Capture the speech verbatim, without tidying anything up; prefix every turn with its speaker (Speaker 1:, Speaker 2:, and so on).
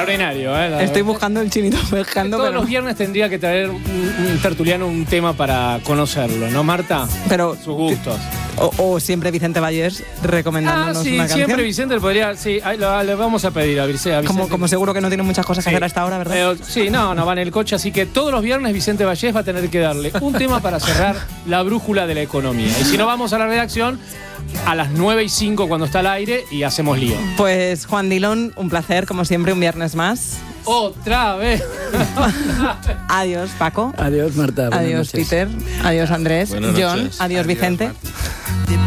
Speaker 1: extraordinario, ¿eh? La,
Speaker 2: Estoy buscando el chinito pescando.
Speaker 1: Todos
Speaker 2: pero...
Speaker 1: los viernes tendría que traer un, un tertuliano un tema para conocerlo, ¿no, Marta?
Speaker 2: Pero
Speaker 1: sus gustos.
Speaker 2: O, o siempre Vicente Vallés recomendándonos
Speaker 1: ah, sí,
Speaker 2: una canción.
Speaker 1: Siempre Vicente le podría. Sí, ahí lo, le vamos a pedir a Vicente. A Vicente.
Speaker 2: Como, como seguro que no tiene muchas cosas que
Speaker 1: sí.
Speaker 2: hacer hasta ahora, ¿verdad?
Speaker 1: Pero, sí, no, no va en el coche, así que todos los viernes Vicente Vallés va a tener que darle un tema para cerrar la brújula de la economía. Y si no, vamos a la redacción a las nueve y cinco cuando está al aire y hacemos lío.
Speaker 2: Pues Juan Dilón, un placer, como siempre, un viernes más.
Speaker 1: Otra vez.
Speaker 2: Adiós, Paco.
Speaker 3: Adiós, Marta.
Speaker 2: Adiós, Peter. Adiós, Andrés.
Speaker 4: Buenas
Speaker 2: John.
Speaker 4: noches.
Speaker 2: Adiós,
Speaker 4: Adiós,
Speaker 2: Vicente.
Speaker 4: Marta.